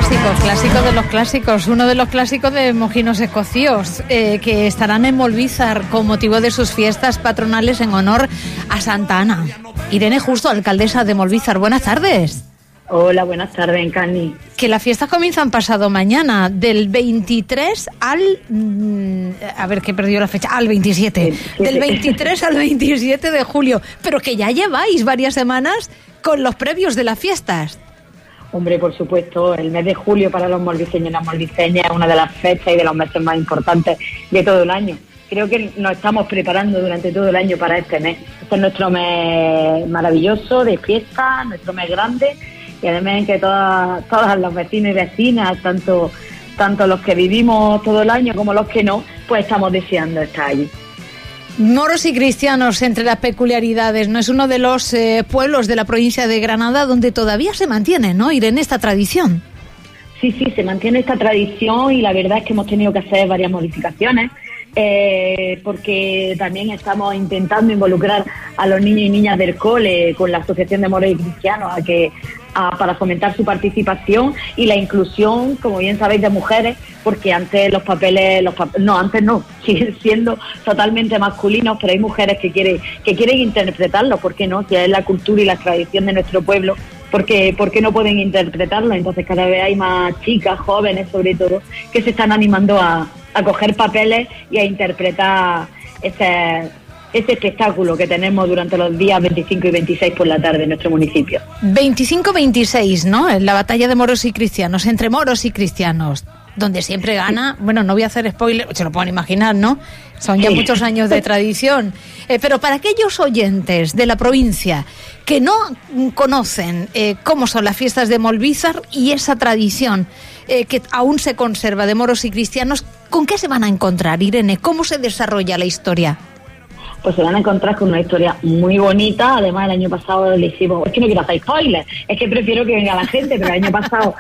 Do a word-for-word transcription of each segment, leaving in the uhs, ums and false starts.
clásicos, clásicos de los clásicos, uno de los clásicos de Mojinos Escocíos, eh, que estarán en Molvízar con motivo de sus fiestas patronales en honor a Santa Ana. Irene Justo, alcaldesa de Molvízar, buenas tardes. Hola, buenas tardes, Encarni. Que las fiestas comienzan pasado mañana, del veintitrés al... A ver, que he perdido la fecha. Al veintisiete. veintisiete. Del veintitrés al veintisiete de julio. Pero que ya lleváis varias semanas con los previos de las fiestas. Hombre, por supuesto, el mes de julio para los molviceños y las molviceñas es una de las fechas y de los meses más importantes de todo el año. Creo que nos estamos preparando durante todo el año para este mes. Este es nuestro mes maravilloso de fiesta, nuestro mes grande, y además en que todas, todas los vecinos y vecinas, tanto, tanto los que vivimos todo el año como los que no, pues estamos deseando estar allí. Moros y cristianos, entre las peculiaridades, ¿no? Es uno de los eh, pueblos de la provincia de Granada donde todavía se mantiene, ¿no, Irene, esta tradición? Sí, sí, se mantiene esta tradición y la verdad es que hemos tenido que hacer varias modificaciones eh, porque también estamos intentando involucrar a los niños y niñas del cole con la Asociación de Moros y Cristianos a que a, para fomentar su participación y la inclusión, como bien sabéis, de mujeres, porque antes los papeles, los pap- no, antes no, siguen siendo totalmente masculinos, pero hay mujeres que quieren, que quieren interpretarlo, ¿por qué no? Si es la cultura y la tradición de nuestro pueblo, ¿por qué, por qué no pueden interpretarlo? Entonces cada vez hay más chicas, jóvenes sobre todo, que se están animando a, a coger papeles y a interpretar ese... ese espectáculo que tenemos durante los días veinticinco y veintiséis por la tarde en nuestro municipio. veinticinco veintiséis, ¿no? En la batalla de moros y cristianos, entre moros y cristianos, donde siempre gana, bueno, no voy a hacer spoiler, se lo pueden imaginar, ¿no? Son ya sí. muchos años de tradición. Eh, pero para aquellos oyentes de la provincia que no conocen eh, cómo son las fiestas de Molvízar y esa tradición eh, que aún se conserva de moros y cristianos, ¿con qué se van a encontrar, Irene? ¿Cómo se desarrolla la historia? Pues se van a encontrar con una historia muy bonita. Además, el año pasado le hicimos... Es que no quiero hacer spoilers, es que prefiero que venga la gente, pero el año pasado,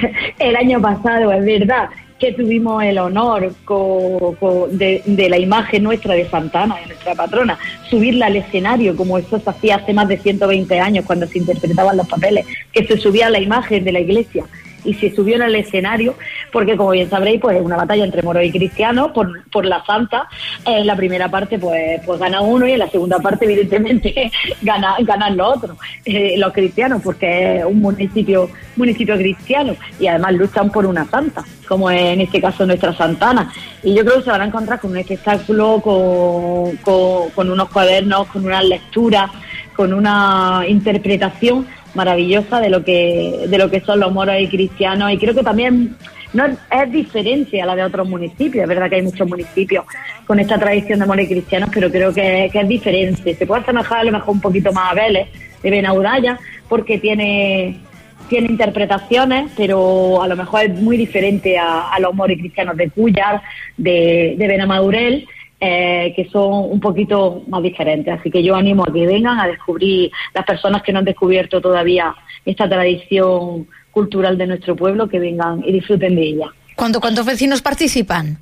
el año pasado, es verdad, que tuvimos el honor co, co, de, de la imagen nuestra de Santa Ana, de nuestra patrona, subirla al escenario, como eso se hacía hace más de ciento veinte años, cuando se interpretaban los papeles, que se subía la imagen de la iglesia y se subió en el escenario, porque como bien sabréis, pues es una batalla entre moros y cristianos por, por la Santa. En la primera parte pues, pues gana uno y en la segunda parte evidentemente gana, ganan los otros, eh, los cristianos, porque es un municipio municipio cristiano y además luchan por una santa, como es en este caso nuestra Santa Ana. Y yo creo que se van a encontrar con un espectáculo, con, con, con unos cuadernos, con unas lecturas, con una interpretación maravillosa de lo que de lo que son los moros y cristianos, y creo que también no es, es diferente a la de otros municipios. Es verdad que hay muchos municipios con esta tradición de moros y cristianos, pero creo que, que es diferente. Se puede asemejar a lo mejor un poquito más a Vélez de Benaudalla, porque tiene tiene interpretaciones, pero a lo mejor es muy diferente a, a los moros y cristianos de Cúllar, de, de Benamadurel, Eh, que son un poquito más diferentes. Así que yo animo a que vengan a descubrir, las personas que no han descubierto todavía esta tradición cultural de nuestro pueblo, que vengan y disfruten de ella. ¿Cuánto, ¿Cuántos vecinos participan?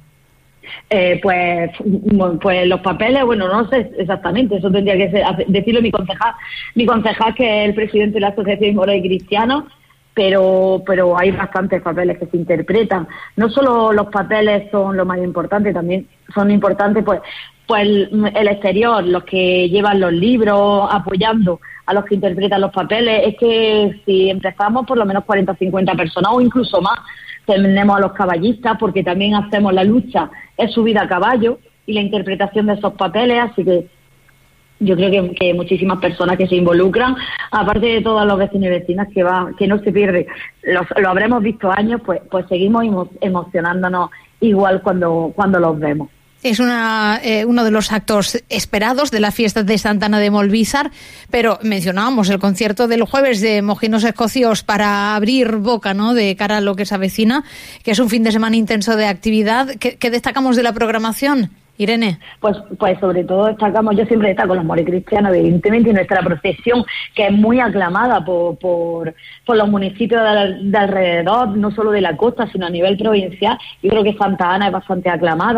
Eh, pues, pues los papeles, bueno, no sé exactamente, eso tendría que ser, decirlo mi concejal, mi concejal que es el presidente de la Asociación Moros y Cristianos, pero pero hay bastantes papeles que se interpretan. No solo los papeles son lo más importante, también son importantes pues pues el, el exterior, los que llevan los libros apoyando a los que interpretan los papeles. Es que si empezamos por lo menos cuarenta o cincuenta personas o incluso más, tenemos a los caballistas, porque también hacemos la lucha, es subida a caballo y la interpretación de esos papeles, así que yo creo que, que muchísimas personas que se involucran, aparte de todos los vecinos y vecinas que va, que no se pierde, los, lo habremos visto años, pues pues seguimos emo, emocionándonos igual cuando cuando los vemos. Es una eh, uno de los actos esperados de las fiestas de Santa Ana de Molvízar, pero mencionábamos el concierto del jueves de Mojinos Escocíos para abrir boca, ¿no?, de cara a lo que se avecina, que es un fin de semana intenso de actividad. ¿Qué, qué destacamos de la programación, Irene? Pues pues sobre todo destacamos, yo siempre destaco los moros y cristianos, evidentemente, y nuestra procesión, que es muy aclamada por por, por los municipios de, de alrededor, no solo de la costa, sino a nivel provincial. Yo creo que Santa Ana es bastante aclamada.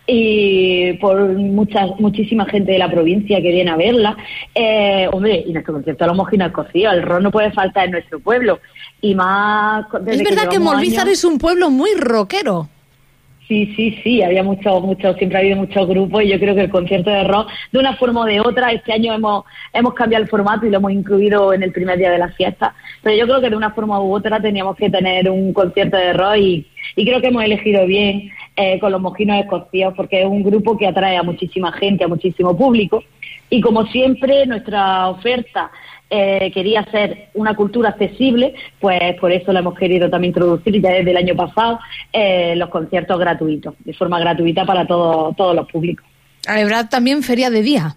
y por mucha, muchísima gente de la provincia que viene a verla. Eh, hombre, y nuestro concierto de los mojinos cocidos, el rock no puede faltar en nuestro pueblo. Y más... Es verdad que, que Molvízar años, es un pueblo muy rockero. Sí, sí, sí, había muchos, muchos, siempre ha habido muchos grupos y yo creo que el concierto de rock, de una forma o de otra, este año hemos hemos cambiado el formato y lo hemos incluido en el primer día de la fiesta, pero yo creo que de una forma u otra teníamos que tener un concierto de rock y, y creo que hemos elegido bien eh, con los mojinos escocidos porque es un grupo que atrae a muchísima gente, a muchísimo público y como siempre nuestra oferta Eh, quería ser una cultura accesible, pues por eso lo hemos querido también introducir ya desde el año pasado, eh, los conciertos gratuitos, de forma gratuita para todo, todos los públicos. ¿Habrá también feria de día?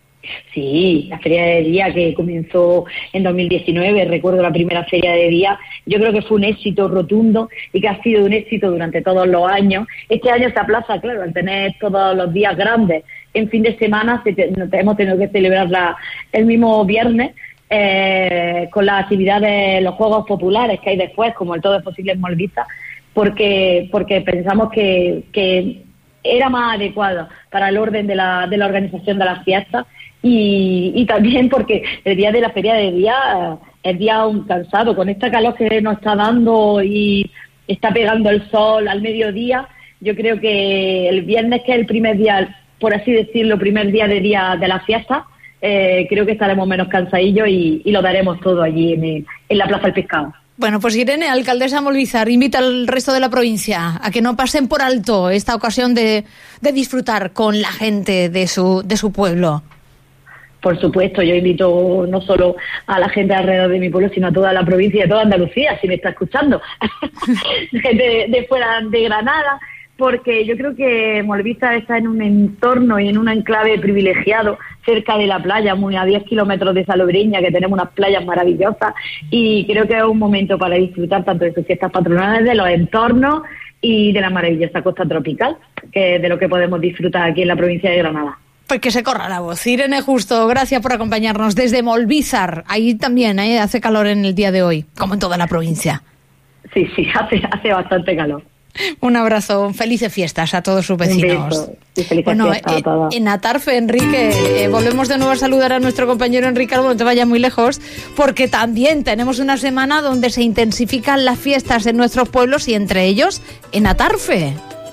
Sí, la feria de día que comenzó en dos mil diecinueve, recuerdo la primera feria de día, yo creo que fue un éxito rotundo y que ha sido un éxito durante todos los años. Este año se aplaza, claro, al tener todos los días grandes en fin de semana, se te, hemos tenido que celebrarla el mismo viernes, Eh, con las actividades, los juegos populares que hay después, como el Todo es Posible en Molvízar, porque porque pensamos que, que era más adecuado para el orden de la, de la organización de las fiestas y, y también porque el día de la feria de día es día un cansado, con esta calor que nos está dando y está pegando el sol al mediodía. Yo creo que el viernes, que es el primer día, por así decirlo, primer día de día de la fiesta, Eh, creo que estaremos menos cansadillos y, y lo daremos todo allí en, en la Plaza del Pescado. Bueno, pues Irene, alcaldesa Molvízar, invita al resto de la provincia a que no pasen por alto esta ocasión de, de disfrutar con la gente de su, de su pueblo. Por supuesto, yo invito no solo a la gente alrededor de mi pueblo, sino a toda la provincia y a toda Andalucía, si me está escuchando, gente de, de fuera de Granada, porque yo creo que Molvízar está en un entorno y en un enclave privilegiado, cerca de la playa, muy a diez kilómetros de Salobreña, que tenemos unas playas maravillosas, y creo que es un momento para disfrutar tanto de sus fiestas patronales, de los entornos y de la maravillosa costa tropical, que es de lo que podemos disfrutar aquí en la provincia de Granada. Pues que se corra la voz. Irene Justo, gracias por acompañarnos desde Molvízar. Ahí también ¿eh? hace calor en el día de hoy, como en toda la provincia. Sí, sí, hace, hace bastante calor. Un abrazo, felices fiestas a todos sus vecinos. Un beso y felices bueno, fiestas a eh, todos. En Atarfe, Enrique, eh, volvemos de nuevo a saludar a nuestro compañero Enrique Albo, no te vayas muy lejos, porque también tenemos una semana donde se intensifican las fiestas en nuestros pueblos y entre ellos en Atarfe.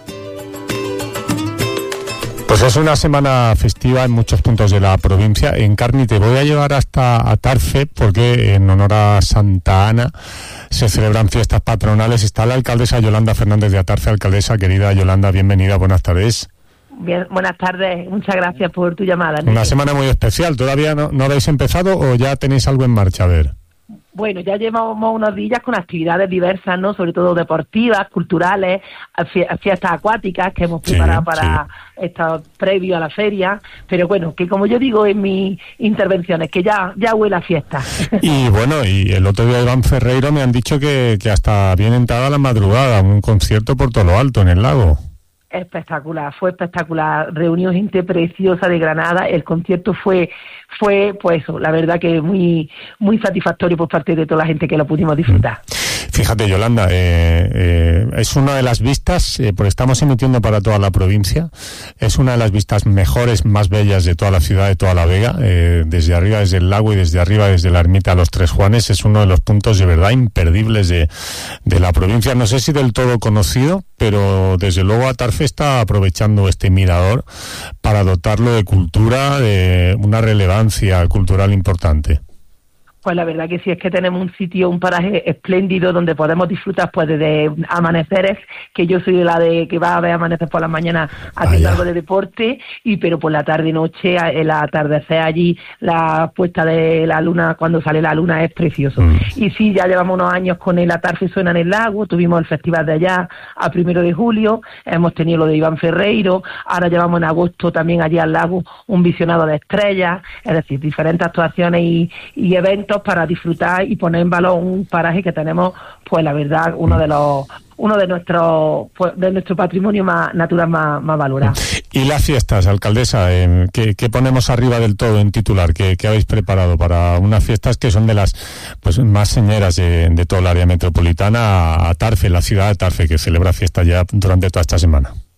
Pues es una semana festiva en muchos puntos de la provincia. Encarni, te voy a llevar hasta Atarfe porque en honor a Santa Ana se celebran fiestas patronales. Está la alcaldesa Yolanda Fernández de Atarfe. Alcaldesa, querida Yolanda, bienvenida, buenas tardes. Bien, buenas tardes, muchas gracias por tu llamada, Enrique. Una semana muy especial. ¿Todavía no, no habéis empezado o ya tenéis algo en marcha? A ver. Bueno, ya llevamos unos días con actividades diversas, ¿no? Sobre todo deportivas, culturales, fiestas acuáticas que hemos preparado sí, para sí. estar previo a la feria. Pero bueno, que como yo digo en mis intervenciones, que ya ya huele a fiesta. Y bueno, y el otro día Iván Ferreiro me han dicho que, que hasta bien entrada la madrugada, un concierto por todo lo alto en el lago. Espectacular, fue espectacular, reunión gente preciosa de Granada, el concierto fue, fue pues eso, la verdad que muy muy satisfactorio por parte de toda la gente que lo pudimos disfrutar. Fíjate, Yolanda, eh, eh, es una de las vistas, eh, porque estamos emitiendo para toda la provincia, es una de las vistas mejores, más bellas de toda la ciudad, de toda la Vega, eh, desde arriba, desde el lago y desde arriba, desde la ermita a los Tres Juanes, es uno de los puntos de verdad imperdibles de, de la provincia, no sé si del todo conocido, pero desde luego Atarfe está aprovechando este mirador para dotarlo de cultura, de una relevancia cultural importante. Pues la verdad que sí, es que tenemos un sitio, un paraje espléndido donde podemos disfrutar pues desde amaneceres, que yo soy de la de que va a ver amanecer por la mañana haciendo algo de deporte, y pero por la tarde y noche, el atardecer allí, la puesta de la luna, cuando sale la luna es precioso. Mm. Y sí, ya llevamos unos años con el Atarfe Suena en el Lago, tuvimos el festival de allá a primero de julio, hemos tenido lo de Iván Ferreiro, ahora llevamos en agosto también allí al lago un visionado de estrellas, es decir, diferentes actuaciones y, y eventos para disfrutar y poner en valor un paraje que tenemos, pues la verdad, uno de los uno de nuestros pues, de nuestro patrimonio más natural más, más valorado. Y las fiestas, alcaldesa, eh, ¿qué, qué ponemos arriba del todo en titular? ¿Qué, qué habéis preparado para unas fiestas que son de las pues más señeras de, de toda el área metropolitana? A Atarfe, la ciudad de Atarfe, que celebra fiestas ya durante toda esta semana.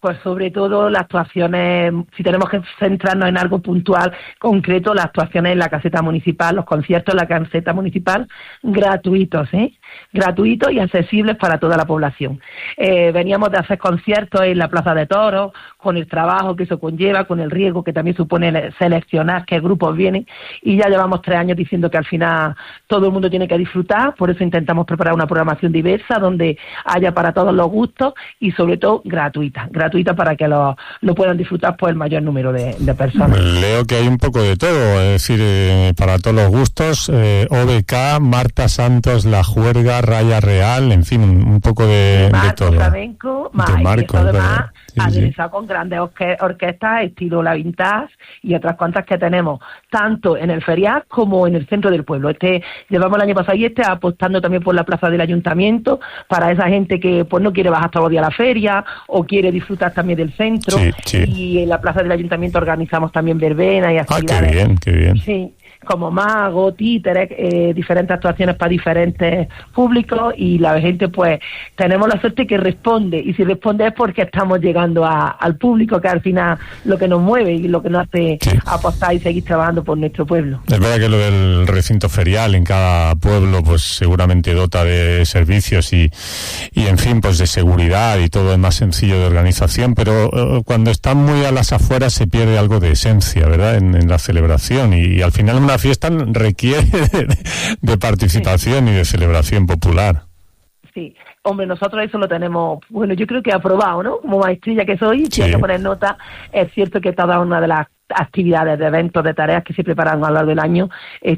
Pues sobre todo las actuaciones, si tenemos que centrarnos en algo puntual, concreto, las actuaciones en la caseta municipal, los conciertos en la caseta municipal, gratuitos, ¿eh? gratuitos y accesibles para toda la población. Eh, veníamos de hacer conciertos en la Plaza de Toros, con el trabajo que eso conlleva, con el riesgo que también supone seleccionar qué grupos vienen, y ya llevamos tres años diciendo que al final todo el mundo tiene que disfrutar, por eso intentamos preparar una programación diversa, donde haya para todos los gustos y sobre todo gratuita, gratuita para que lo, lo puedan disfrutar por el mayor número de, de personas. Leo que hay un poco de todo, es decir, eh, para todos los gustos, eh, O B K, Marta Santos, La Juerga, Raya Real, en fin, un poco de, de, Marco, de todo. Flamenco, más, de Marco, y eso además sí, aderezado sí. con grandes orque- orquestas estilo La Vintage y otras cuantas que tenemos, tanto en el ferial como en el centro del pueblo. Este llevamos el año pasado y este apostando también por la plaza del ayuntamiento, para esa gente que pues no quiere bajar todos los días a la feria o quiere disfrutar también del centro. Sí, sí. Y en la plaza del ayuntamiento organizamos también verbenas y Ah, actividades. qué bien, qué bien. Sí, como mago, títeres, eh, diferentes actuaciones para diferentes públicos, y la gente pues tenemos la suerte que responde, y si responde es porque estamos llegando a, al público, que al final lo que nos mueve y lo que nos hace Sí. apostar y seguir trabajando por nuestro pueblo. Es verdad que lo del recinto ferial en cada pueblo pues seguramente dota de servicios y, y en fin, pues de seguridad y todo es más sencillo de organización, pero eh, cuando están muy a las afueras se pierde algo de esencia, ¿verdad? En, en la celebración, y, y al final una fiesta requiere de, de participación sí. y de celebración popular. Sí, hombre, nosotros eso lo tenemos, bueno, yo creo que aprobado, ¿no? Como maestrilla que soy, si sí. hay que poner nota, es cierto que cada una de las actividades, de eventos, de tareas que se preparan a lo largo del año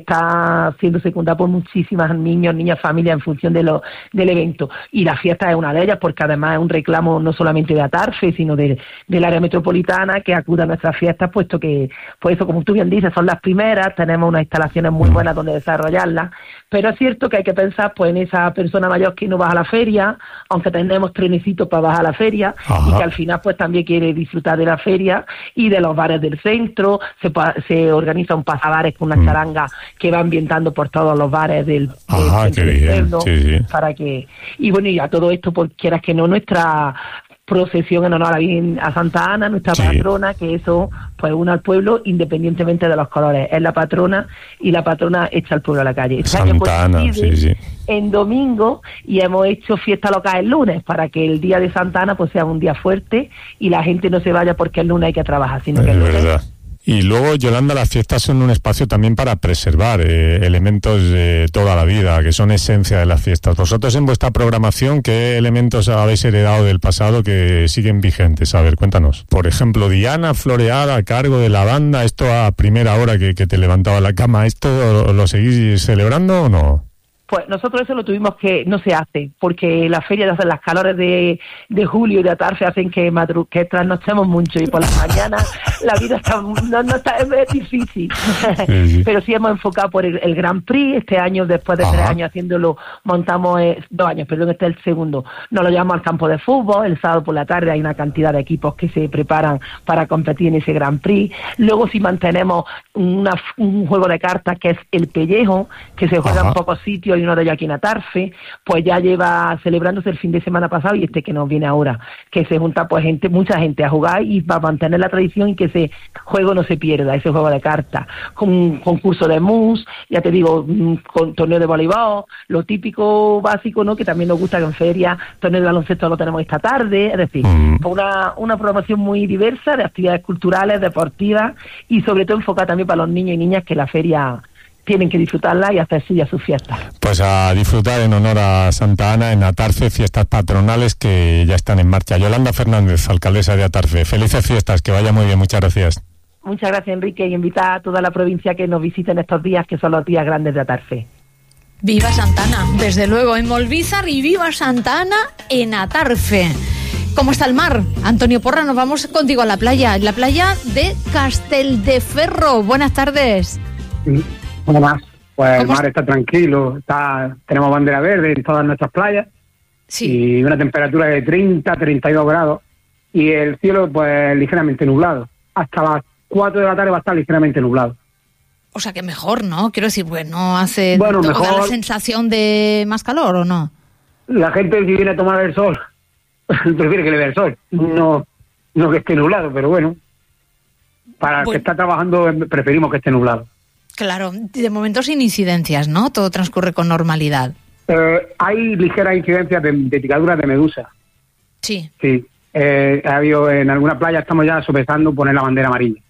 está siendo secundada por muchísimas niños, niñas, familias en función de lo, del evento, y la fiesta es una de ellas, porque además es un reclamo no solamente de Atarfe, sino de, del área metropolitana, que acuda a nuestras fiestas, puesto que, pues eso, como tú bien dices, son las primeras, tenemos unas instalaciones muy buenas donde desarrollarlas, pero es cierto que hay que pensar pues en esa persona mayor que no va a la feria, aunque tenemos trenecitos para bajar a la feria, Ajá. y que al final pues también quiere disfrutar de la feria y de los bares del centro. Se, se organiza un pasabares con una mm. charanga que va ambientando por todos los bares del, del Ajá, centro qué del bien. pueblo, Sí, sí. para que, y bueno, y a todo esto, pues quieras que no, nuestra procesión en honor a, a Santa Ana, nuestra sí. patrona, que eso pues une al pueblo independientemente de los colores, es la patrona, y la patrona echa al pueblo a la calle. Este Santa año pues, Ana, sí, sí. en domingo, y hemos hecho fiesta local el lunes, para que el día de Santa Ana pues sea un día fuerte y la gente no se vaya porque el lunes hay que trabajar, sino es que el lunes... verdad. Y luego, Yolanda, las fiestas son un espacio también para preservar eh, elementos de toda la vida, que son esencia de las fiestas. Vosotros en vuestra programación, ¿qué elementos habéis heredado del pasado que siguen vigentes? A ver, cuéntanos. Por ejemplo, Diana floreada a cargo de la banda, esto a primera hora que, que te levantaba la cama, ¿esto lo seguís celebrando o no? Pues nosotros eso lo tuvimos que, no se hace, porque las ferias, las calores de, de julio y de Atarfe hacen que, madru- que trasnochemos mucho, y por las mañanas la vida está, no, no está, es difícil. Sí, sí. Pero sí hemos enfocado por el, el Grand Prix, este año, después de Ajá. tres años haciéndolo, montamos, eh, dos años, perdón, este es el segundo, nos lo llevamos al campo de fútbol, el sábado por la tarde hay una cantidad de equipos que se preparan para competir en ese Grand Prix. Luego si mantenemos una, un juego de cartas que es el pellejo, que se juega Ajá. en pocos sitios, y uno de ellos aquí en Atarfe, pues ya lleva celebrándose el fin de semana pasado y este que nos viene ahora, que se junta pues gente, mucha gente a jugar y para mantener la tradición y que ese juego no se pierda, ese juego de cartas, con un concurso de mus, ya te digo, con torneo de voleibol, lo típico básico, ¿no? Que también nos gusta que en feria, torneo de baloncesto lo tenemos esta tarde, es decir, mm. una, una programación muy diversa de actividades culturales, deportivas, y sobre todo enfocada también para los niños y niñas que la feria tienen que disfrutarla y hacer suya su fiesta. Pues a disfrutar en honor a Santa Ana en Atarfe, fiestas patronales que ya están en marcha. Yolanda Fernández, alcaldesa de Atarfe, felices fiestas, que vaya muy bien, muchas gracias. Muchas gracias, Enrique, y invitar a toda la provincia que nos visiten estos días, que son los días grandes de Atarfe. Viva Santa Ana, desde luego en Molvízar, y viva Santa Ana en Atarfe. ¿Cómo está el mar? Antonio Porra, nos vamos contigo a la playa, la playa de Castelldeferro. Buenas tardes. Sí. Nada más, pues el mar está tranquilo, está, tenemos bandera verde en todas nuestras playas, sí. y una temperatura de treinta, treinta y dos grados, y el cielo pues ligeramente nublado. Hasta las cuatro de la tarde va a estar ligeramente nublado. O sea que mejor, ¿no? Quiero decir, pues no hace bueno, mejor, da la sensación de más calor, ¿o no? La gente si viene a tomar el sol, prefiere que le dé el sol. No, no que esté nublado, pero bueno, para bueno. el que está trabajando preferimos que esté nublado. Claro, de momento sin incidencias, ¿no? Todo transcurre con normalidad. Eh, hay ligeras incidencias de, de picaduras de medusa. Sí. Sí. Eh, ha habido, en alguna playa estamos ya sopesando poner la bandera amarilla.